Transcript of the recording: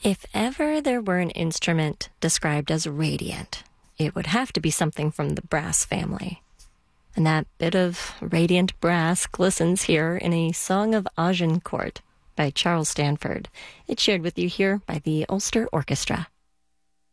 If ever there were an instrument described as radiant, it would have to be something from the brass family. And that bit of radiant brass glistens here in a Song of Agincourt by Charles Stanford. It's shared with you here by the Ulster Orchestra.